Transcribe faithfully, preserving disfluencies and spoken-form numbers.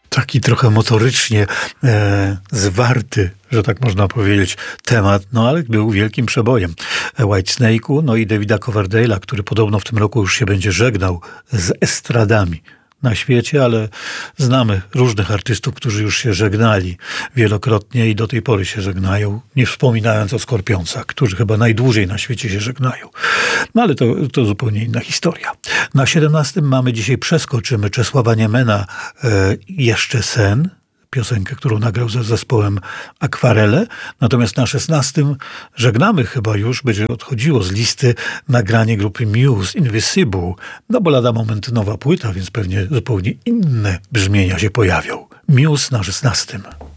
Taki trochę motorycznie e, zwarty, że tak można powiedzieć, temat, no ale był wielkim przebojem. Whitesnake'u, no i Davida Coverdale'a, który podobno w tym roku już się będzie żegnał z estradami na świecie, ale znamy różnych artystów, którzy już się żegnali wielokrotnie i do tej pory się żegnają, nie wspominając o Skorpioncach, którzy chyba najdłużej na świecie się żegnają. No ale to, to zupełnie inna historia. Na siedemnastym mamy dzisiaj, przeskoczymy Czesława Niemena, e, Jeszcze sen, piosenkę, którą nagrał ze zespołem Akwarele. Natomiast na szesnastym żegnamy chyba już, będzie odchodziło z listy nagranie grupy Muse, Invisible. No bo lada moment nowa płyta, więc pewnie zupełnie inne brzmienia się pojawią. Muse na szesnastym.